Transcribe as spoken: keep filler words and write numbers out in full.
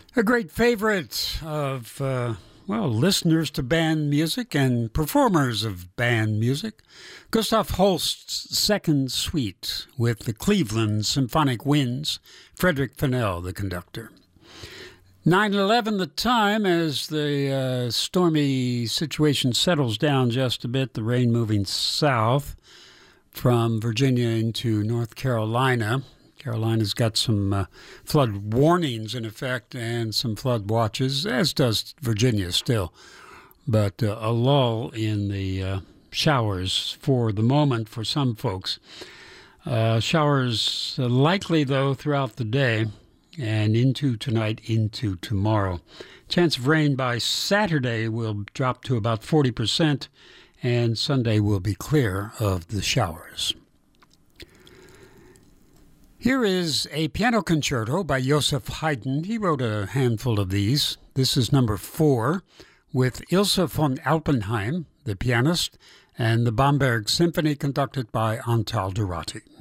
A great favorite of, uh, well, listeners to band music and performers of band music, Gustav Holst's Second Suite with the Cleveland Symphonic Winds, Frederick Fennell, the conductor. nine eleven the time as the uh, stormy situation settles down just a bit, the rain moving south from Virginia into North Carolina. Carolina's got some uh, flood warnings in effect and some flood watches, as does Virginia still. But uh, a lull in the uh, showers for the moment for some folks. Uh, showers uh, likely, though, throughout the day and into tonight, into tomorrow. Chance of rain by Saturday will drop to about forty percent, and Sunday will be clear of the showers. Here is a piano concerto by Joseph Haydn. He wrote a handful of these. This is number four, with Ilse von Alpenheim, the pianist, and the Bamberg Symphony conducted by Antal Dorati.